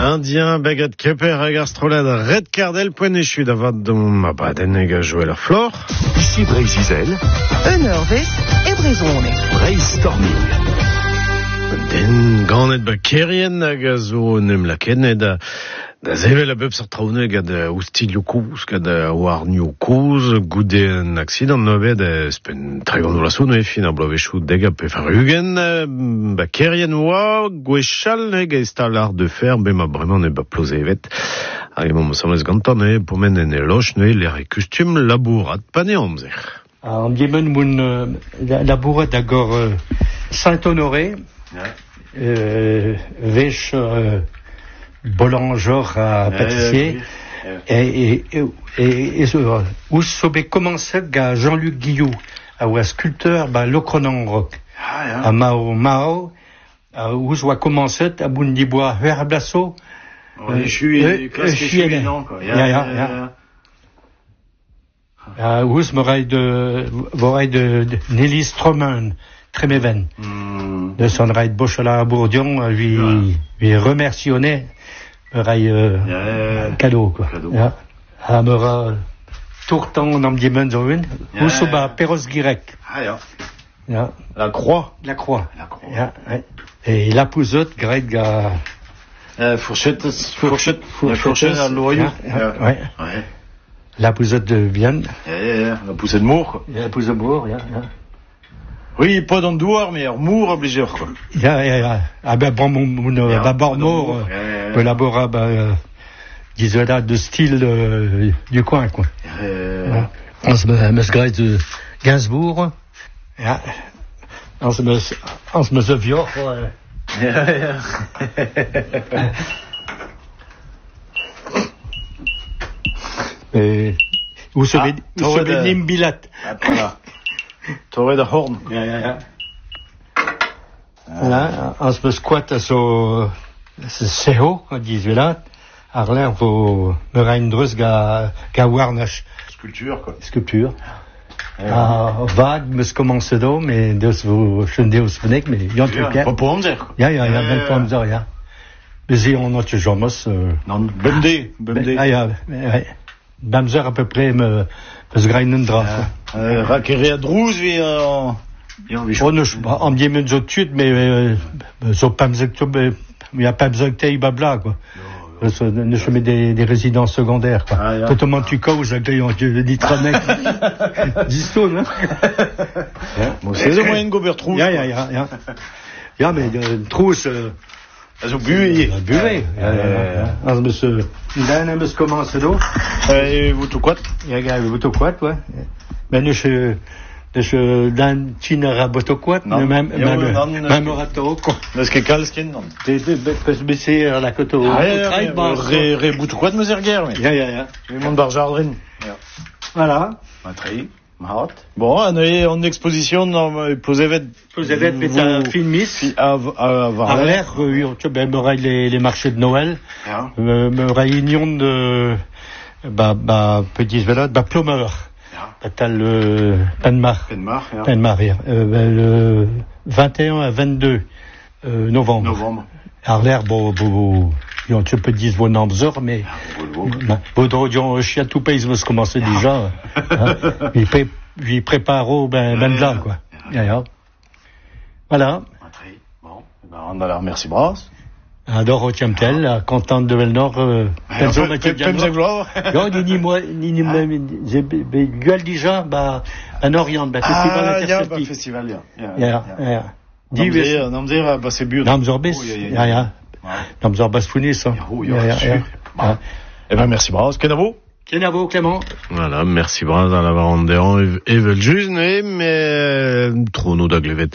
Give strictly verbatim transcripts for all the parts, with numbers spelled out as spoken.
Indien, baguette keper, agarstrolad, red cardel, poignet chute, avad, ma badenega, jouer leur flore. Ici Breiz Izel. Un Orvez et Brezone. Breiz Storming. Den ganet ba kerien, agazo, nem la kenet, da, da zevel a bep sar traoune gad oustilio kouz, gad warnio kouz, goude un accident novet, spen tregon la soune, fin a blavechou dega pe farugen, ba kerien oa, gwechal, neg e stalar de fer, be ma bremañ ne ba ploze evet, hag emo mo samlez gantan, e pomen en e loch, ne l'er e kustum labourat, pa ne amzer. An diemen moun labourat agor euh, Saint-Honoré, ouais. euh, vech euh, bolangeur à pâtissier, ouais, ouais. et, et, et, et, et où sobe commencé ga Jean-Luc Guillou, à ou sculpteur, ba Locronan Rock, Ah, ja. à Mao Mao, à où soit commencé à Bundibois, vers Blasso. Je suis classe que je suis non quoi. Ja, ja, ja. Uh, Ouz moraille de voraille de, de Nelly Stroman, Tremeven, mm. de son raille de Bochola à Bourdion, lui, Ouais. lui remercionné, raille euh, Yeah. cadeau quoi. Cadeau. Ja. À mera tourtan nam diemen zo une, Yeah. ou soba Perros Guirec. Ah, ja. Ja. La croix. La croix. La croix. Ja, ouais. Et la pouzotte grec ga Euh, fourchette, fourchette, fourchette, fourchette à l'oreille. Ja, ja, ouais. Ouais. La pouzotte de Vienne. Ja, ja, ja. La poussée de mour, quoi. La pouzotte de Bourg, ja, ja. Oui, pas dans le douar, mais mour obligé, quoi. Ja, ja, ja. Ah ben bon, mon, mon, Ja, d'abord pas dans mort, le douar. Ja, ja, ja. collabora, bah, euh, disons là, de style euh, du coin, quoi. Ja, ja, ja. Ja. On se me, me se de Gainsbourg. Ja. On se me, on se me se vior, euh, Ja, ja. et, où se Ah, met, où se t'aurais met de- Nimbilat. Voilà. Torre de Horn. Ja, ja, ja. Voilà, on se me squatte à so, seho, on dit, là. Arler, vo, me reindrus ga, ga warnash. Sculpture, quoi. Sculpture. Ah, vague, me se commence d'eau, mais de ce, je ne dis pas ce mais il y a un truc. Pas pour Hamzer, quoi. Ja, ja, ja, Ja, ben ja, kwam zo, ja. We zien on notre jomos. Non, Bumdé, Bumdé. Ah, ja, ouais. Bamzer à peu près me, me se grainen draf. Euh, Rakere à Drouz, oui, euh, On ne, on me dit même zo tuut, mais, euh, zo pamzek, il y a pamzek tei babla, quoi. So, ne se met des, des résidences secondaires, quoi. Ah, ja. Totalement tu causes, j'ai en Dieu, dit tranek. Diston, hein. Bon, c'est le moyen de gober Trousse. Ja, ja, ja, ja. Ja, mais, euh, trousse, euh, Elles ont bu, ja, buwe. Ja, ja, ja. Als we ze, dan hebben ze commencé door. et vous tout quoi? Ja, ja, we to kwart, ouais. Maar dus, uh, dus, uh, dan China boto kwart, Non. même, Ja, même, dan, même rato, quoi. Parce que Kalskin, non. Dus, dus, dus, à la côte au, Ah, au ja, trail, ja, bah, Ré, ré, bout tout quoi de me zerguer, oui. Ja, ja, ja. Le monde d'Arjardrin. Voilà. Matri, Mahat. Bon, on est en exposition dans Plosevet. Vous avez fait un filmis. À, à, à À l'air, oui, tu sais, ben, me les, les marchés de Noël. Ja. Me, me réunion de, bah, bah, petit velade, bah, plumeur. Ja. Bah, t'as le, Penmar. Penmar, ja. Penmar, ja. Euh, ben, le vingt et un à vingt-deux, euh, novembre. Novembre. Arler, bon, bon, bon, tu peux dire vos nombres, mais, bon, bon, chien tout pays, va se commencer déjà, hein. Il pré, il prépare au, ben, ben, là, quoi. Ja, ja. Voilà. Matri. Bon. Ben, on a la remercie Brass. Alors, au Tiamtel, à Contente de Velnor, euh, Penzo, Mathieu Diallo. Non, ni, ni moi, ni, ni, j'ai, gueule déjà, bah, un Orient, bah, festival Ah, ja, bah, interceptif. festival, ja. Ja, ja. Namzer, Namzer, bah, c'est but. Namzorbis, ja, ja. Namzorbas Funis, hein. Ja, ja, ja. Bon. Eh ben, merci Brass. Kenavo? Kenavo, Clément. Voilà, merci Braz dans la Varandéan, Evel Juste, mais trono d'aglevet.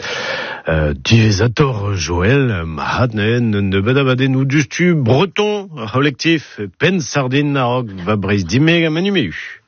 Divisator Joël, Mahadnen, ne badabade nous du stu breton, collectif, Pen Sardine, Narok, Vabris Dimega, Manumeu.